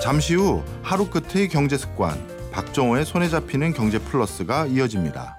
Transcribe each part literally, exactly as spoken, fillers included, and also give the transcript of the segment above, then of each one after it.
잠시 후 하루 끝의 경제 습관, 박정호의 손에 잡히는 경제 플러스가 이어집니다.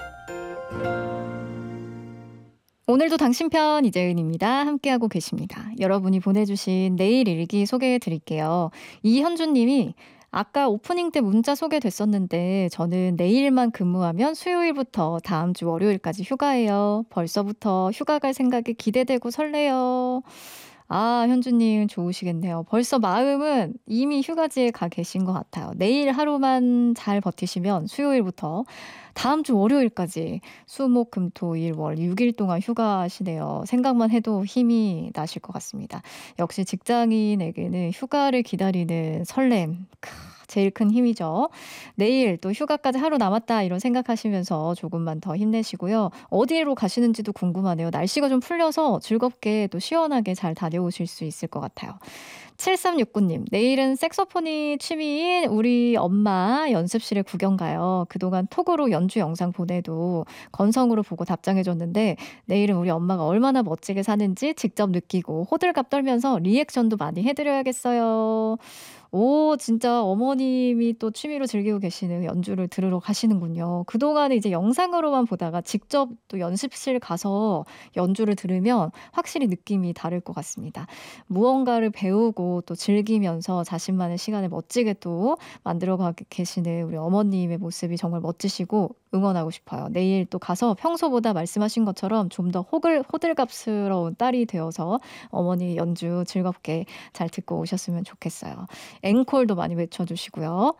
오늘도 당신 편 이재은입니다. 함께하고 계십니다. 여러분이 보내주신 내일 일기 소개해 드릴게요. 이현준 님이 아까 오프닝 때 문자 소개됐었는데 저는 내일만 근무하면 수요일부터 다음 주 월요일까지 휴가예요. 벌써부터 휴가 갈 생각이 기대되고 설레요. 아, 현주님 좋으시겠네요. 벌써 마음은 이미 휴가지에 가 계신 것 같아요. 내일 하루만 잘 버티시면 수요일부터 다음 주 월요일까지 수, 목, 금, 토, 일, 월 육 일 동안 휴가시네요. 생각만 해도 힘이 나실 것 같습니다. 역시 직장인에게는 휴가를 기다리는 설렘, 크, 제일 큰 힘이죠. 내일 또 휴가까지 하루 남았다 이런 생각하시면서 조금만 더 힘내시고요. 어디로 가시는지도 궁금하네요. 날씨가 좀 풀려서 즐겁게 또 시원하게 잘 다녀오실 수 있을 것 같아요. 칠삼육구 님, 내일은 색소폰이 취미인 우리 엄마 연습실에 구경 가요. 그동안 톡으로 연주 영상 보내도 건성으로 보고 답장해줬는데 내일은 우리 엄마가 얼마나 멋지게 사는지 직접 느끼고 호들갑 떨면서 리액션도 많이 해드려야겠어요. 오, 진짜 어머님이 또 취미로 즐기고 계시는 연주를 들으러 가시는군요. 그동안은 이제 영상으로만 보다가 직접 또 연습실 가서 연주를 들으면 확실히 느낌이 다를 것 같습니다. 무언가를 배우고 또 즐기면서 자신만의 시간을 멋지게 또 만들어가고 계시는 우리 어머님의 모습이 정말 멋지시고 응원하고 싶어요. 내일 또 가서 평소보다 말씀하신 것처럼 좀 더 호글, 호들갑스러운 딸이 되어서 어머니 연주 즐겁게 잘 듣고 오셨으면 좋겠어요. 앵콜도 많이 외쳐주시고요.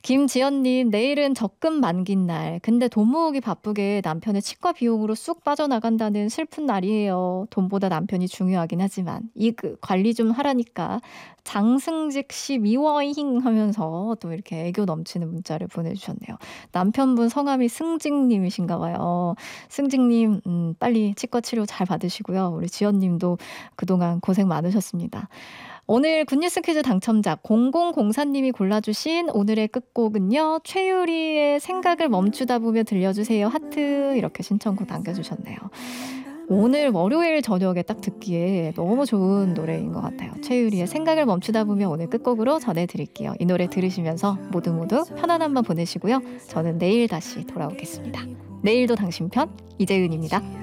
김지연님, 내일은 적금 만긴 날. 근데 돈 모으기 바쁘게 남편의 치과 비용으로 쑥 빠져나간다는 슬픈 날이에요. 돈보다 남편이 중요하긴 하지만 이 그 관리 좀 하라니까 장승직 씨 미워잉 하면서 또 이렇게 애교 넘치는 문자를 보내주셨네요. 남편분 성함이 승직님이신가 봐요. 승직님 음, 빨리 치과 치료 잘 받으시고요. 우리 지연님도 그동안 고생 많으셨습니다. 오늘 굿뉴스 퀴즈 당첨자 공공공사 님이 골라주신 오늘의 끝곡은요. 최유리의 생각을 멈추다 보며 들려주세요. 하트 이렇게 신청곡 남겨주셨네요. 오늘 월요일 저녁에 딱 듣기에 너무 좋은 노래인 것 같아요. 최유리의 생각을 멈추다 보며 오늘 끝곡으로 전해드릴게요. 이 노래 들으시면서 모두 모두 편안한 밤 보내시고요. 저는 내일 다시 돌아오겠습니다. 내일도 당신 편 이재은입니다.